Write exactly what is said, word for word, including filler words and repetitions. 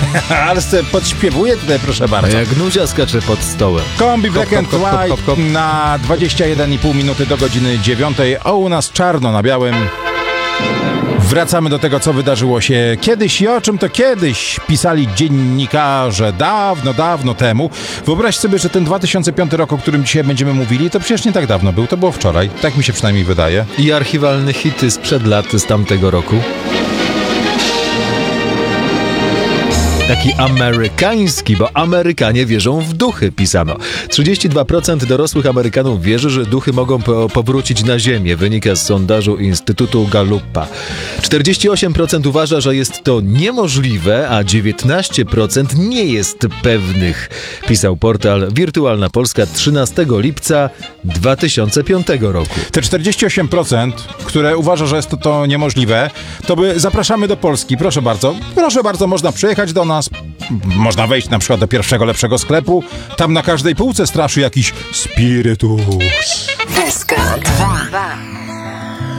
Ale se podśpiewuję tutaj, proszę bardzo. A jak Nuzia skacze pod stołem. Kombi Black Hop, and hop, hop, hop, White hop, hop. na dwadzieścia jeden i pół minuty do godziny dziewiątej, a u nas czarno na białym. Wracamy do tego, co wydarzyło się kiedyś i o czym to kiedyś pisali dziennikarze dawno, dawno temu. Wyobraź sobie, że ten dwa tysiące piąty rok, o którym dzisiaj będziemy mówili, to przecież nie tak dawno był, to było wczoraj. Tak mi się przynajmniej wydaje. I archiwalne hity sprzed lat z tamtego roku. Taki amerykański, bo Amerykanie wierzą w duchy, pisano. trzydzieści dwa procent dorosłych Amerykanów wierzy, że duchy mogą po- powrócić na ziemię, wynika z sondażu Instytutu Gallupa. czterdzieści osiem procent uważa, że jest to niemożliwe, a dziewiętnaście procent nie jest pewnych, pisał portal Wirtualna Polska trzynastego lipca dwa tysiące piątego roku. Te czterdzieści osiem procent, które uważa, że jest to, to niemożliwe, to by zapraszamy do Polski. Proszę bardzo, proszę bardzo, można przyjechać do nas, można wejść na przykład do pierwszego lepszego sklepu, tam na każdej półce straszy jakiś spirytus. S K dwa.